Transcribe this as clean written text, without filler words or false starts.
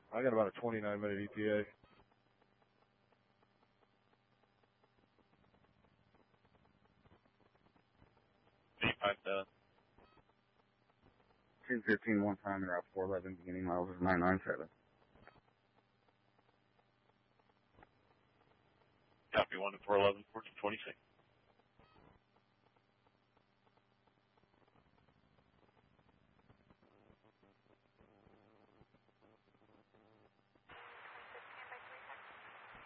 I got about a 29-minute ETA. Done. 10:15 one time, and Route 411 beginning miles is 997. Copy 1 to 411, 1426.